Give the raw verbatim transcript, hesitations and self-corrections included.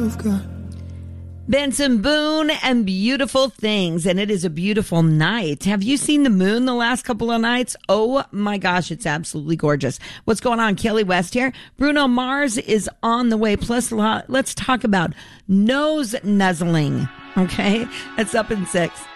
you've got. Benson Boone and Beautiful Things, and it is a beautiful night. Have you seen the moon the last couple of nights? Oh my gosh, it's absolutely gorgeous. What's going on? Kelly West here. Bruno Mars is on the way. Plus, let's talk about nose nuzzling. Okay, that's up in six.